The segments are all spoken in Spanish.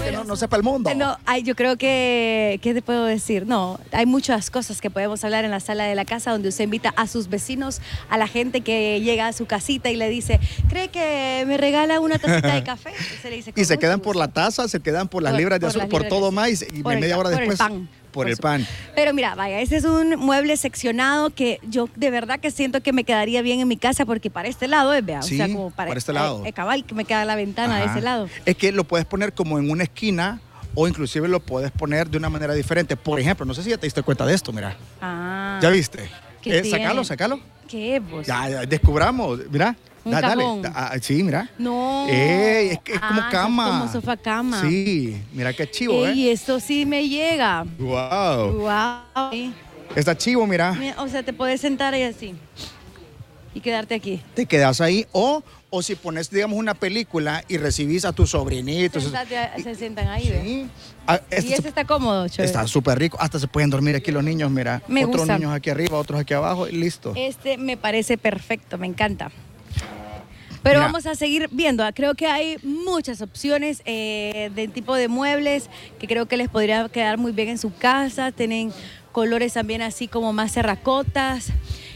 que no sepa el mundo. No, yo creo que, ¿qué te puedo decir? No, hay muchas cosas que podemos hablar en la sala de la casa donde usted invita a sus vecinos, a la gente que llega a su casita y le dice, ¿cree que me regala una tacita de café? Y se quedan por la taza, se quedan por las libras de azúcar, por todo más y media hora después. Por el pan. Pero mira, vaya, ese es un mueble seccionado que yo de verdad que siento que me quedaría bien en mi casa porque para este lado, vea, sí, o sea, como para este lado. Cabal, que me queda la ventana de ese lado. Es que lo puedes poner como en una esquina o inclusive lo puedes poner de una manera diferente. Por ejemplo, no sé si ya te diste cuenta de esto, mira. ¿Ya viste? Sácalo. ¿Qué vos? Ya descubramos, mira. Dale. Sí, mira. No. Es como cama. Como sofá cama. Sí, mira qué chivo, Y esto sí me llega. Wow. Wow. Está chivo, mira. O sea, te puedes sentar ahí así y quedarte aquí. Te quedas ahí o si pones, digamos, una película y recibís a tus sobrinitos. Se sientan ahí, ¿ves? Sí. Y ese está cómodo, chévere. Está súper rico. Hasta se pueden dormir aquí los niños, mira. Me Otros gusta. niños aquí arriba, otros aquí abajo y listo. Este me parece perfecto, me encanta. Pero mira, vamos a seguir viendo. Creo que hay muchas opciones de tipo de muebles que creo que les podría quedar muy bien en su casa. Tienen colores también así como más terracotas.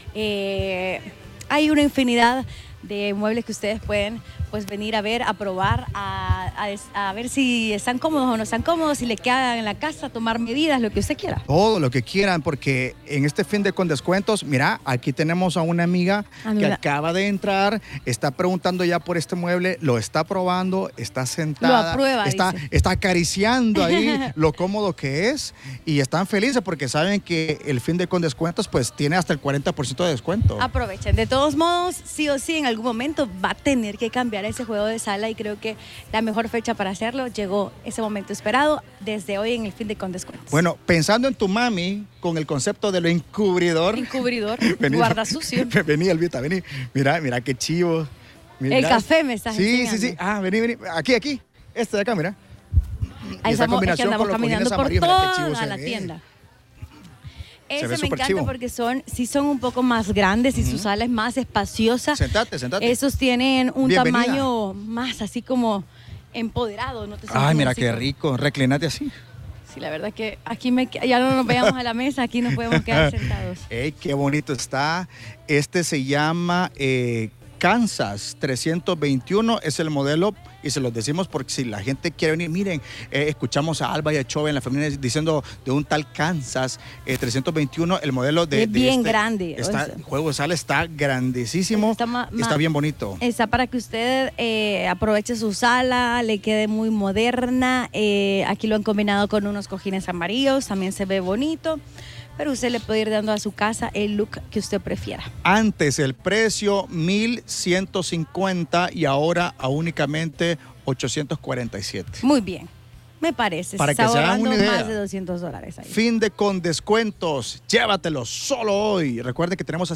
Hay una infinidad de muebles que ustedes pueden pues venir a ver, a probar, a ver si están cómodos o no están cómodos, si le quedan en la casa, tomar medidas, lo que usted quiera. Todo lo que quieran, porque en este fin de con descuentos, mira, aquí tenemos a una amiga que acaba de entrar, está preguntando ya por este mueble, lo está probando, está sentada, lo aprueba, está acariciando ahí lo cómodo que es y están felices porque saben que el fin de con descuentos pues tiene hasta el 40% de descuento. Aprovechen. De todos modos, sí o sí, en algún momento va a tener que cambiar ese juego de sala y creo que la mejor fecha para hacerlo llegó ese momento esperado desde hoy en el fin de con descuentos. Bueno, pensando en tu mami con el concepto de lo encubridor. Guarda sucio. Vení, Elvita, vení. Mira qué chivo. Mira. El café me estás enseñando. Sí. Vení. Aquí. Este de acá, mira. Ahí estamos, andamos caminando por toda la tienda. Ese me encanta chivo. Porque son un poco más grandes y su sala es más espaciosa. Sentate. Esos tienen un tamaño más así como empoderado. ¿No te Ay, mira qué rico. Reclinate así. Sí, la verdad que aquí ya no nos veamos a la mesa, aquí nos podemos quedar sentados. Qué bonito está. Este se llama Kansas 321, es el modelo y se los decimos porque si la gente quiere venir, miren, escuchamos a Alba y a Chove en la familia diciendo de un tal Kansas 321, el modelo es bien grande. El juego de sala está grandísimo, está bien bonito. Está para que usted aproveche su sala, le quede muy moderna. Aquí lo han combinado con unos cojines amarillos, también se ve bonito. Pero usted le puede ir dando a su casa el look que usted prefiera. Antes el precio 1,150 y ahora a únicamente 847. Muy bien, me parece. Para que se hagan una idea. Más de $200 ahí. Fin de con descuentos, llévatelo solo hoy. Recuerde que tenemos